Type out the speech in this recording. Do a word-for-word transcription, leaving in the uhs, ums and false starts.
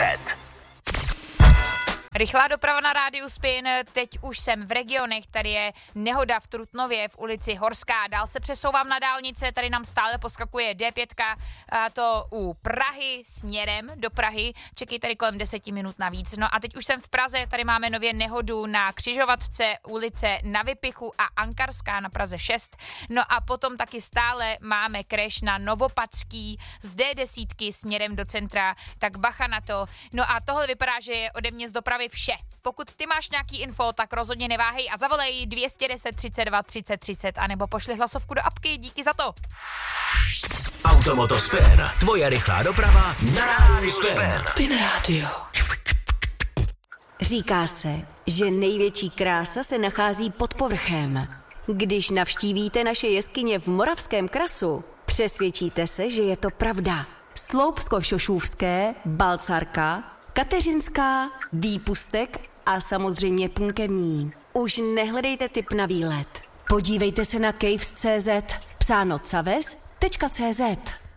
zet. Rychlá doprava na rádiu Spin, teď už jsem v regionech, tady je nehoda v Trutnově v ulici Horská, dál se přesouvám na dálnice, tady nám stále poskakuje D pět, a to u Prahy směrem do Prahy, čekej tady kolem deseti minut navíc. No a teď už jsem v Praze, tady máme nově nehodu na křižovatce ulice Na Vypichu a Ankarská na Praze šest, no a potom taky stále máme crash na Novopadský z D deset směrem do centra, tak bacha na to. No a tohle vypadá, že je ode mě z dopravy vše. Pokud ty máš nějaký info, tak rozhodně neváhej a zavolej dvě stě deset třicet dva třicet třicet anebo pošli hlasovku do apky, díky za to. Automoto Spin, tvoje rychlá doprava na rádiu Spin. Spin Radio. Říká se, že největší krása se nachází pod povrchem. Když navštívíte naše jeskyně v Moravském krasu, přesvědčíte se, že je to pravda. Sloupsko-Šošůvské, Balcarka, Kateřinská, Výpustek a samozřejmě Punkevní. Už nehledejte tip na výlet. Podívejte se na caves tečka cé zet, psáno caves tečka cé zet.